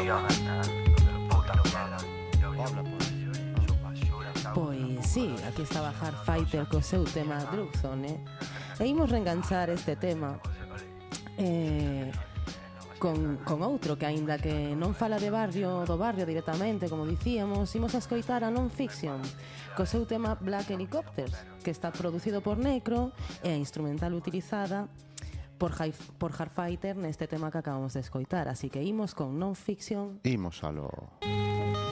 Pois sí, aquí estaba Hardfighter co seu tema Drugzone, e imos reenganchar este tema con outro que, aínda que non fala de barrio, do barrio directamente, como dicíamos, imos a escoitar a Non-Fiction co seu tema Black Helicopters, que está producido por Necro e a instrumental utilizada por Hardfighter neste tema que acabamos de escoitar. Así que imos con Non-Fiction. Imos a lo...